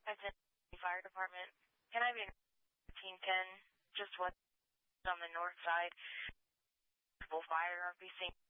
It's in the fire department. Can I be in 1310? Just what's on the north side? Fire. Are we seeing